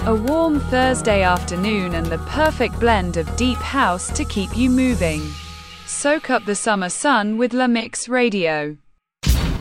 A warm Thursday afternoon and the perfect blend of deep house to keep you moving. Soak up the summer sun with La Mix Radio.